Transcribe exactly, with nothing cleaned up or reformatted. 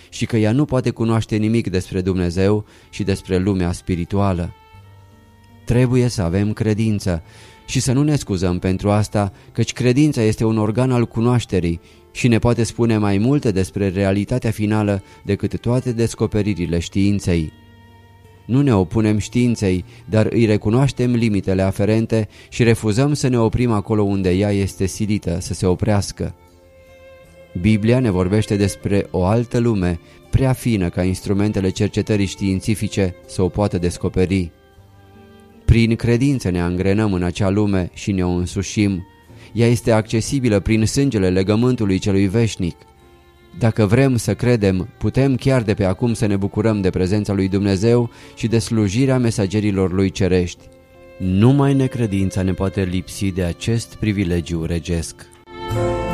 și că ea nu poate cunoaște nimic despre Dumnezeu și despre lumea spirituală. Trebuie să avem credință și să nu ne scuzăm pentru asta, căci credința este un organ al cunoașterii și ne poate spune mai multe despre realitatea finală decât toate descoperirile științei. Nu ne opunem științei, dar îi recunoaștem limitele aferente și refuzăm să ne oprim acolo unde ea este silită să se oprească. Biblia ne vorbește despre o altă lume, prea fină ca instrumentele cercetării științifice să o poată descoperi. Prin credință ne angrenăm în acea lume și ne o însușim. Ea este accesibilă prin sângele legământului celui veșnic. Dacă vrem să credem, putem chiar de pe acum să ne bucurăm de prezența lui Dumnezeu și de slujirea mesagerilor lui cerești. Numai necredința ne poate lipsi de acest privilegiu regesc.